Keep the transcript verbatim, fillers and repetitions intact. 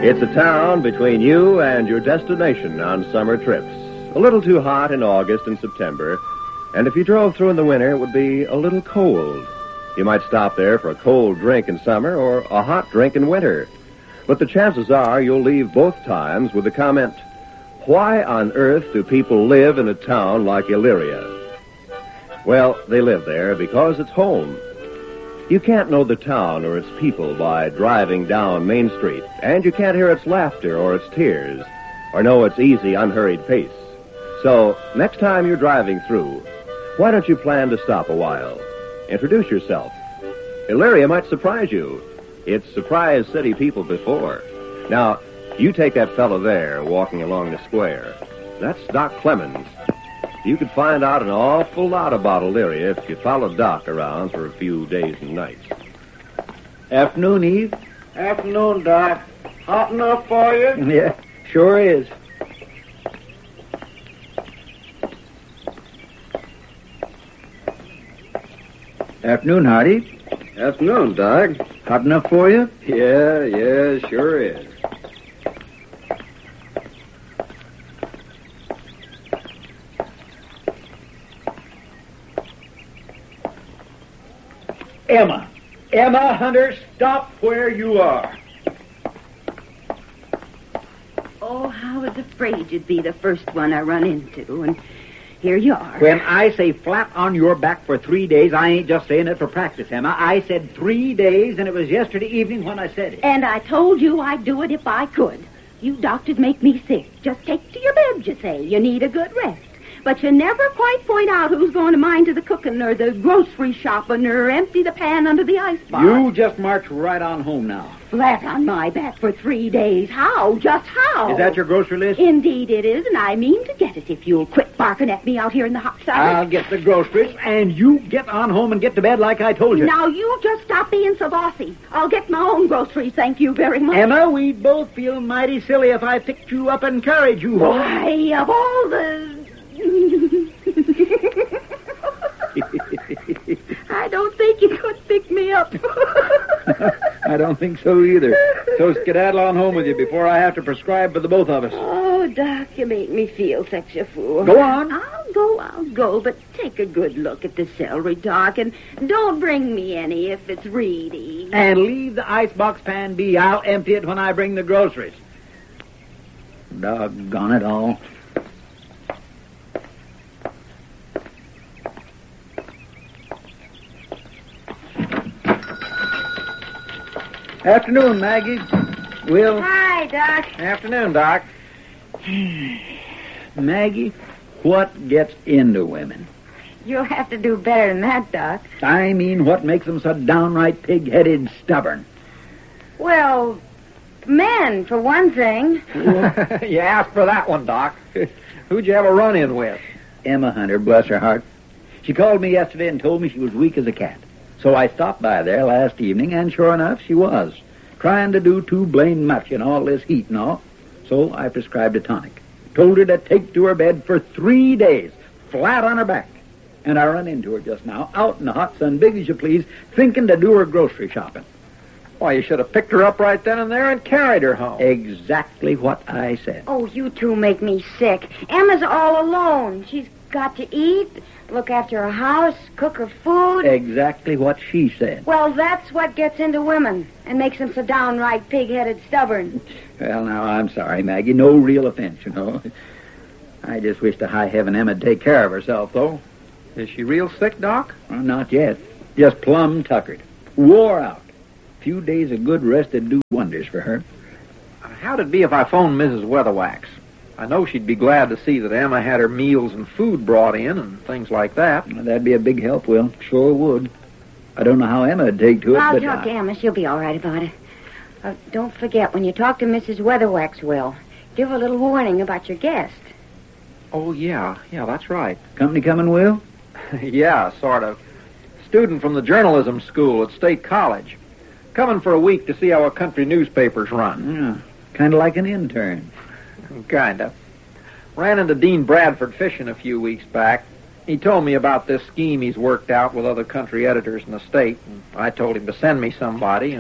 It's a town between you and your destination on summer trips. A little too hot in August and September, and if you drove through in the winter, it would be a little cold. You might stop there for a cold drink in summer or a hot drink in winter. But the chances are you'll leave both times with the comment, why on earth do people live in a town like Elyria? Well, they live there because it's home. You can't know the town or its people by driving down Main Street, and you can't hear its laughter or its tears, or know its easy, unhurried pace. So, next time you're driving through, why don't you plan to stop a while? Introduce yourself. Elyria might surprise you. It's surprised city people before. Now, you take that fellow there walking along the square. That's Doc Clemens. You could find out an awful lot about Elyria if you followed Doc around for a few days and nights. Afternoon, Eve. Afternoon, Doc. Hot enough for you? Yeah, sure is. Afternoon, Hardy. Afternoon, Doc. Hot enough for you? Yeah, yeah, sure is. Emma. Emma Hunter, stop where you are. Oh, I was afraid you'd be the first one I run into, and here you are. When I say flat on your back for three days, I ain't just saying it for practice, Emma. I said three days, and it was yesterday evening when I said it. And I told you I'd do it if I could. You doctors make me sick. Just take to your bed, you say. You need a good rest. But you never quite point out who's going to mind to the cooking or the grocery shopping or empty the pan under the icebox. You just march right on home now. Flat on my back for three days. How? Just how? Is that your grocery list? Indeed it is, and I mean to get it if you'll quit barking at me out here in the hot sun. I'll get the groceries, and you get on home and get to bed like I told you. Now, you just stop being so bossy. I'll get my own groceries, thank you very much. Emma, we'd both feel mighty silly if I picked you up and carried you home. Why, of all the... I don't think you could pick me up. I don't think so either. So skedaddle on home with you before I have to prescribe for the both of us. Oh, Doc, you make me feel such a fool. Go on. I'll go, I'll go, but take a good look at the celery, Doc, and don't bring me any if it's reedy. And leave the icebox pan be. I'll empty it when I bring the groceries. Doggone it all. Afternoon, Maggie. Will. Hi, Doc. Afternoon, Doc. Maggie, what gets into women? You'll have to do better than that, Doc. I mean, what makes them so downright pig-headed stubborn? Well, men, for one thing. You asked for that one, Doc. Who'd you have a run-in with? Emma Hunter, bless her heart. She called me yesterday and told me she was weak as a cat. So I stopped by there last evening, and sure enough, she was. Trying to do too blamed much in all this heat and all. So I prescribed a tonic. Told her to take to her bed for three days, flat on her back. And I run into her just now, out in the hot sun, big as you please, thinking to do her grocery shopping. Why, you should have picked her up right then and there and carried her home. Exactly what I said. Oh, you two make me sick. Emma's all alone. She's got to eat, look after her house, cook her food. Exactly what she said. Well, that's what gets into women and makes them so downright pig-headed stubborn. Well, now, I'm sorry, Maggie. No real offense, you know. I just wish to high heaven Emma'd take care of herself, though. Is she real sick, Doc? Well, not yet. Just plumb tuckered. Wore out. A few days of good rest would do wonders for her. How'd it be if I phoned Missus Weatherwax? I know she'd be glad to see that Emma had her meals and food brought in and things like that. Well, that'd be a big help, Will. Sure would. I don't know how Emma'd take to it, I'll but... talk I... to Emma. She'll be all right about it. Uh, don't forget, when you talk to Missus Weatherwax, Will, give her a little warning about your guest. Oh, yeah. Yeah, that's right. Company coming, Will? Yeah, sort of. Student from the journalism school at State College. Coming for a week to see how our country newspapers run. Yeah, kind of like an intern. Kinda. Ran into Dean Bradford fishing a few weeks back. He told me about this scheme he's worked out with other country editors in the state, and I told him to send me somebody,